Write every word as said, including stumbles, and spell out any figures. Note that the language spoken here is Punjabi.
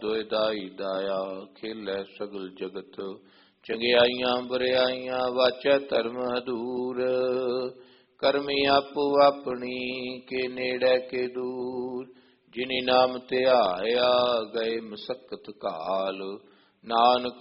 ਦੁਇ ਦਾਈ ਦਾਇਆ, ਖੇਲੈ ਸਗਲ ਜਗਤ ਚੰਗਿਆਈਆਂ ਬਰਿਆਈਆਂ, ਵਾਚੈ ਧਰਮ ਹਦੂਰ। ਕਰਮੀ ਆਪੋ ਆਪਣੀ, ਕੇ ਨੇੜੇ ਕੇ ਦੂਰ। ਜਿਨੀ ਨਾਮ ਧਿਆਇਆ, ਗਏ ਮਸਕਤ ਕਾਲ। ਨਾਨਕ